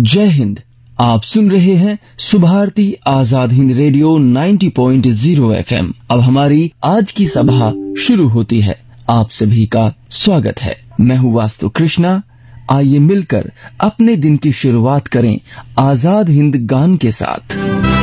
जय हिंद। आप सुन रहे हैं सुभारती आजाद हिंद रेडियो 90.0 FM। अब हमारी आज की सभा शुरू होती है। आप सभी का स्वागत है। मैं हूँ वास्तु कृष्णा। आइए मिलकर अपने दिन की शुरुआत करें आजाद हिंद गान के साथ।